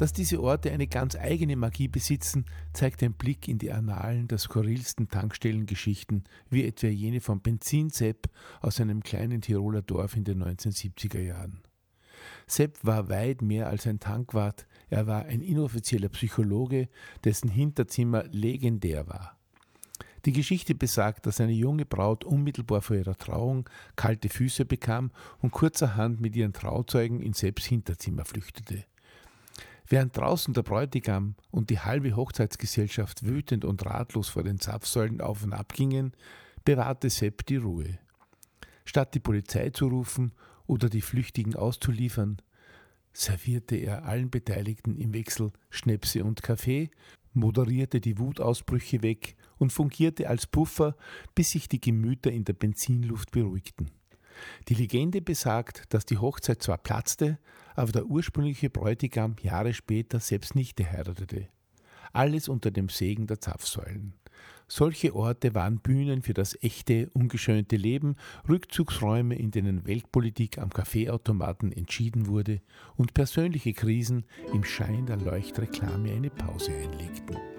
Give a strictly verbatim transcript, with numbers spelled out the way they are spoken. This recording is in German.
Dass diese Orte eine ganz eigene Magie besitzen, zeigt ein Blick in die Annalen der skurrilsten Tankstellengeschichten, wie etwa jene von Benzin Sepp aus einem kleinen Tiroler Dorf in den neunzehnhundertsiebziger Jahren. Sepp war weit mehr als ein Tankwart, er war ein inoffizieller Psychologe, dessen Hinterzimmer legendär war. Die Geschichte besagt, dass eine junge Braut unmittelbar vor ihrer Trauung kalte Füße bekam und kurzerhand mit ihren Trauzeugen in Sepps Hinterzimmer flüchtete. Während draußen der Bräutigam und die halbe Hochzeitsgesellschaft wütend und ratlos vor den Zapfsäulen auf und ab gingen, bewahrte Sepp die Ruhe. Statt die Polizei zu rufen oder die Flüchtigen auszuliefern, servierte er allen Beteiligten im Wechsel Schnäpse und Kaffee, moderierte die Wutausbrüche weg und fungierte als Puffer, bis sich die Gemüter in der Benzinluft beruhigten. Die Legende besagt, dass die Hochzeit zwar platzte, aber der ursprüngliche Bräutigam Jahre später selbst nicht heiratete. Alles unter dem Segen der Zapfsäulen. Solche Orte waren Bühnen für das echte, ungeschönte Leben, Rückzugsräume, in denen Weltpolitik am Kaffeeautomaten entschieden wurde und persönliche Krisen im Schein der Leuchtreklame eine Pause einlegten.